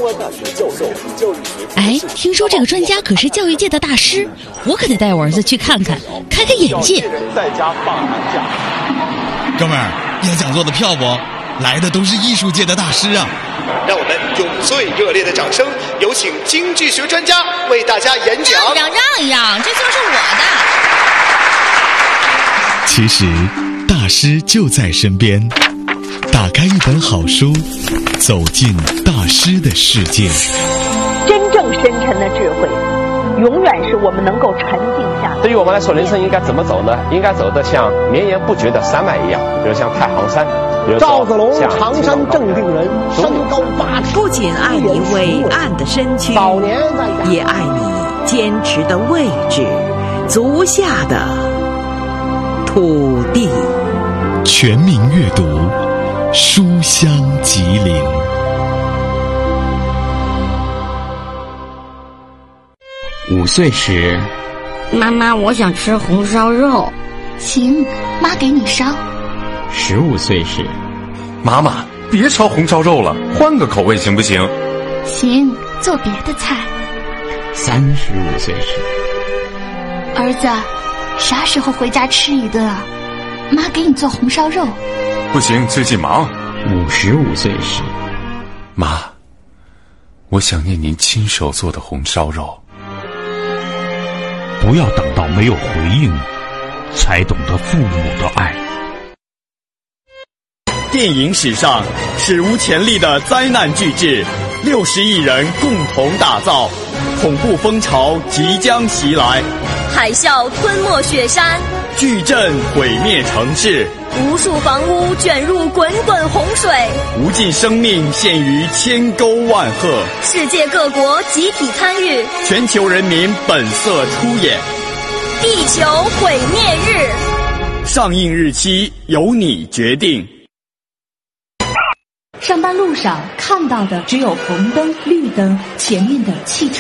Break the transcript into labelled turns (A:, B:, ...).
A: 大学教授、教育学。
B: 哎，听说这个专家可是教育界的大师，我可得带我儿子去看看，开开眼界。
A: 在家放寒假。
C: 哥们儿，要讲座的票不？来的都是艺术界的大师啊！
D: 让我们用最热烈的掌声，有请经济学专家为大家演讲。
B: 让一让，这就是我的。
C: 其实，大师就在身边。打开一本好书，走进大师的世界。
E: 真正深沉的智慧，永远是我们能够沉静下。
F: 对于我们来说，人生应该怎么走呢？应该走得像绵延不绝的山脉一样，比如像太行山。
G: 赵子龙，常山正定人，身高8尺。
H: 不仅爱你伟岸的身躯，也爱你坚持的位置，足下的土地。
C: 全民阅读，书香吉林。
I: 5岁时，
J: 妈妈，我想吃红烧肉。
K: 行，妈给你烧。
I: 15岁时，
L: 妈妈，别烧红烧肉了，换个口味行不行？
K: 行，做别的菜。
I: 35岁时，
K: 儿子，啥时候回家吃一顿啊？妈给你做红烧肉。
L: 不行，最近忙。
I: 55岁时，
L: 妈，我想念您亲手做的红烧肉。
M: 不要等到没有回应，才懂得父母的爱。
N: 电影史上史无前例的灾难巨制，60亿人共同打造，恐怖风潮即将袭来，
O: 海啸吞没雪山，
N: 巨震毁灭城市，
O: 无数房屋卷入滚滚洪水，
N: 无尽生命陷于千沟万壑，
O: 世界各国集体参与，
N: 全球人民本色出演。
O: 地球毁灭日，
N: 上映日期由你决定。
P: 上班路上看到的只有红灯、绿灯，前面的汽车。